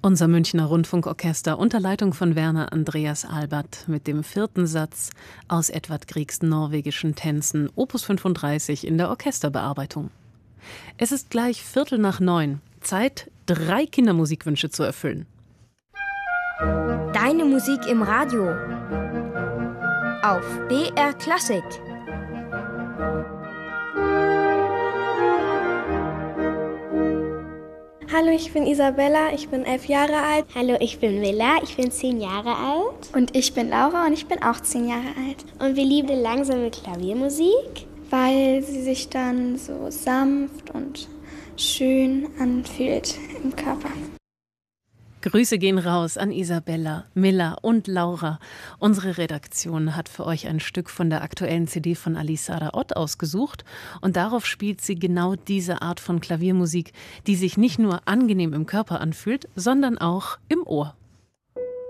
Unser Münchner Rundfunkorchester unter Leitung von Werner Andreas Albert mit dem 4. Satz aus Edvard Griegs norwegischen Tänzen, Opus 35 in der Orchesterbearbeitung. Es ist gleich 8:45, Zeit, 3 Kindermusikwünsche zu erfüllen. Deine Musik im Radio auf BR Klassik. Hallo, ich bin Isabella, ich bin 11 Jahre alt. Hallo, ich bin Villa, ich bin 10 Jahre alt. Und ich bin Laura und ich bin auch 10 Jahre alt. Und wir lieben langsame Klaviermusik, weil sie sich dann so sanft und schön anfühlt im Körper. Grüße gehen raus an Isabella, Milla und Laura. Unsere Redaktion hat für euch ein Stück von der aktuellen CD von Alice Sara Ott ausgesucht und darauf spielt sie genau diese Art von Klaviermusik, die sich nicht nur angenehm im Körper anfühlt, sondern auch im Ohr.